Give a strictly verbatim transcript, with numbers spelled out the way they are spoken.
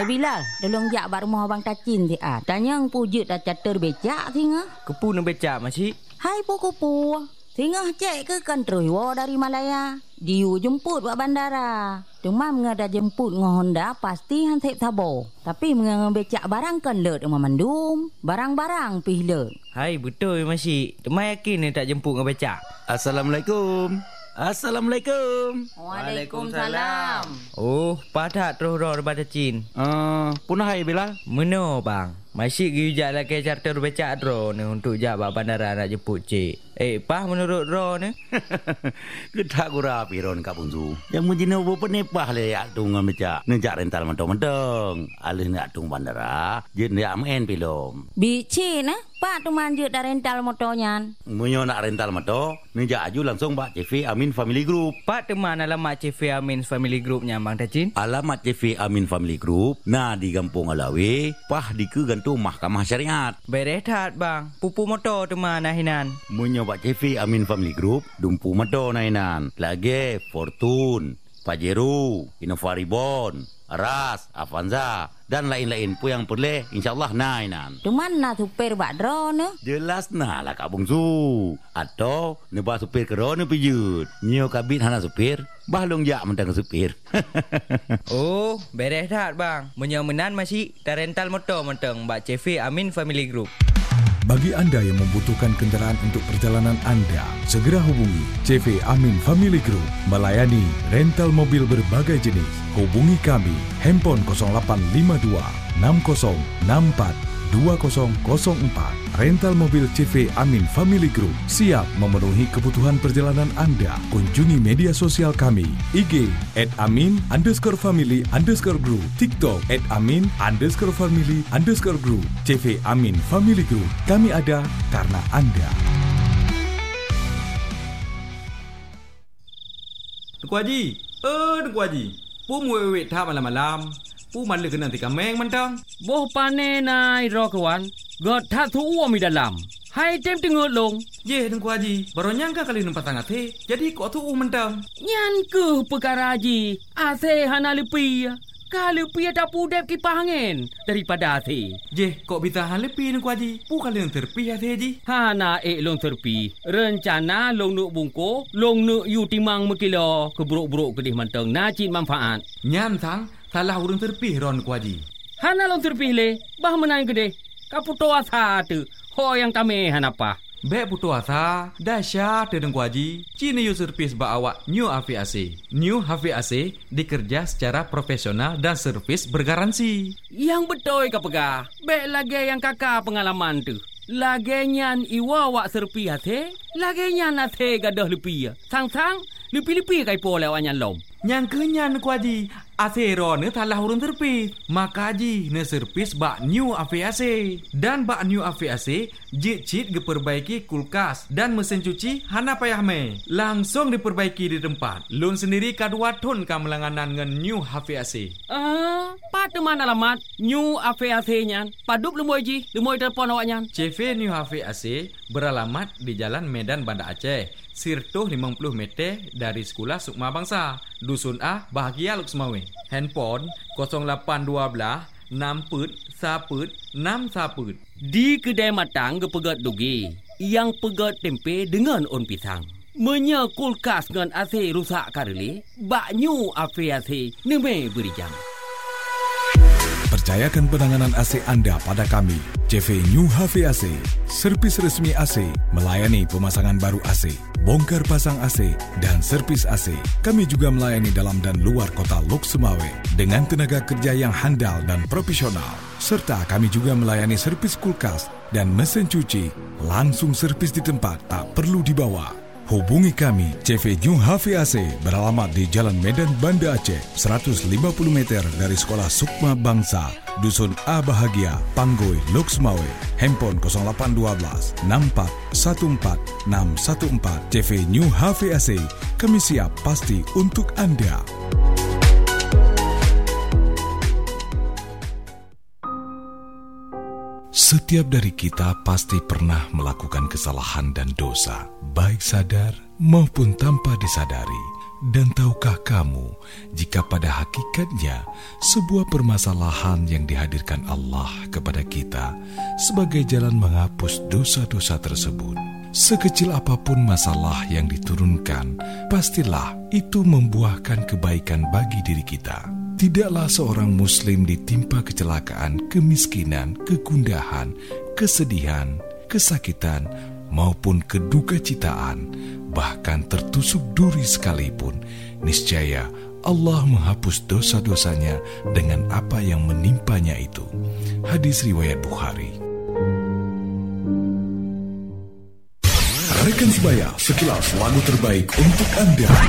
Bilal, tolong jak bak rumah abang Tacin ti ah. Tanya ang pujut dah catur becak tinga. Kepu nak becak masih? Hai puku-pu. Tinga cek ke kantroi wo dari Malaya. Diu jemput buat bandara. Cuma mengada jemput ngah Honda pasti han tep tabo. Tapi mengada becak barang kan lut rumah mandum. Barang-barang pih lut. Hai betul masih. Temai yakin ni tak jemput ngah becak. Assalamualaikum. Assalamualaikum. Waalaikumsalam. Oh, padat terus roh daripada Cin. Uh, punah hai Bilal. Meno bang. Masih gijak lah ke charter becak ro ni untuk jak bak bandara nak jemput cik. Eh, pah menurut ro ni? Ketak gura piron Kak Bungsu. Yang mujina bo penepah le yak tung becak. Nejak rental mentong-mentong. Alih nak tung bandara, je nak main pilom. Bici nah, pak tu manjut dah rental motornya. Munyo nak rental motor, nejak aju langsung bak C V Amin Family Group. Pak teman alamat C V Amin Family Group nya bang Tacin. Alamat C V Amin Family Group nah di Kampung Alawi, pah di ke gantung Mahkamah Syariat. Berehat bang, pupu motor teman nahinan. Munyo bak C V Amin Family Group, dumpu motor nahinan. Lagi Fortune, Pajero, Innova Reborn, Ras, Avanza dan lain-lain pun yang boleh insyaAllah nahinan. Cuman nak supir bak dro ne? Jelas nah lah Kak Bungsu. Atau nebah supir ke ro ne pijut. Nyo kabit hana supir, bahlong jak mentang supir. Oh, beres dah bang. Menyemenan masih dah rental motor mentang bak C V Amin Family Group. Bagi anda yang membutuhkan kenderaan untuk perjalanan anda, segera hubungi C V Amin Family Group melayani rental mobil berbagai jenis. Hubungi kami handphone kosong lapan lima dua enam kosong enam empat dua kosong kosong empat. Rental mobil C V Amin Family Group siap memenuhi kebutuhan perjalanan anda. Kunjungi media sosial kami I G at amin underscore family underscore group, TikTok at amin underscore family underscore group. C V Amin Family Group, kami ada karena anda. Tuku Haji, eh Tuku Haji, pu muwek thap malam-malam. Pu malu kena tika meng mentang. Boh pane nai ro kawan. God tak tu uam di dalam. Hai tem tengok long. Ye Tuku Haji, baru nyangka kali nampak tangan te. Jadi kok tu mentang. Nyan ke perkara Haji. Ase hana lepi. Kalau pi tak pudep kipas angin daripada ase. Je, kok bisa hal lepi Tuku Haji. Pu kali yang terpi ate Haji. Hana ek long terpi. Rencana long nuk bungko, long nuk yu timang mekilo keburuk-buruk kedih mentang najin manfaat. Nyan tang salah urang terpih ron Tuku Haji. Hana long terpih le, bah menang gede. Kaputo asa tu, ho yang kami hanapa. Bek putu asa, dahsyat Tuku Haji. Cini yu servis ba awak New H V A C. New H V A C dikerja secara profesional dan servis bergaransi. Yang betul ka pegah. Bek lagi yang kakak pengalaman tu. Lagi nyan iwa wak serpi hati, lagi nyan hati gadah lepi. Sang-sang, lepi-lepi kai po lewat nyan lom. Yang kenyan Tuku Haji, asero ne talah urun terpis. Maka Haji ne servis bak New H V A C. Dan bak New H V A C, jit-jit diperbaiki kulkas dan mesin cuci hana payah me. Langsung diperbaiki di tempat. Lun sendiri kadua ton kamelanganan ngan New H V A C. Ah, pada mana alamat New H V A C nyan? Padup lemoi Ji, lemoi telefon awak nyan. C V New H V A C beralamat di Jalan Medan Banda Aceh. Sirtuh lima puluh meter dari Sekolah Sukma Bangsa, Dusun A, Bahagia Luk Semawe. Handphone kosong lapan dua enam put saput enam saput. Di kedai matang ke pegat dugi, yang pegat tempe dengan on pisang. Menya kulkas dengan A C rusak karele, bak New H V A C neme beri jam. Percayakan penanganan A C anda pada kami, C V New H V A C, servis resmi A C, melayani pemasangan baru A C, bongkar pasang A C, dan servis A C. Kami juga melayani dalam dan luar kota Lok Semawe dengan tenaga kerja yang handal dan profesional. Serta kami juga melayani servis kulkas dan mesin cuci, langsung servis di tempat, tak perlu dibawa. Hubungi kami, C V New H V A C beralamat di Jalan Medan Banda Aceh, seratus lima puluh meter dari Sekolah Sukma Bangsa, Dusun A Bahagia, Panggoi, Lok Semawe. Handphone kosong lapan dua enam empat satu empat enam satu empat. C V New H V A C, kami siap pasti untuk anda. Setiap dari kita pasti pernah melakukan kesalahan dan dosa, baik sadar maupun tanpa disadari. Dan tahukah kamu, jika pada hakikatnya sebuah permasalahan yang dihadirkan Allah kepada kita sebagai jalan menghapus dosa-dosa tersebut, sekecil apapun masalah yang diturunkan, pastilah itu membuahkan kebaikan bagi diri kita. Tidaklah seorang muslim ditimpa kecelakaan, kemiskinan, kegundahan, kesedihan, kesakitan, maupun kedukacitaan, bahkan tertusuk duri sekalipun, niscaya Allah menghapus dosa-dosanya dengan apa yang menimpanya itu. Hadis riwayat Bukhari. Rekan sebaya, sekilas lagu terbaik untuk Anda.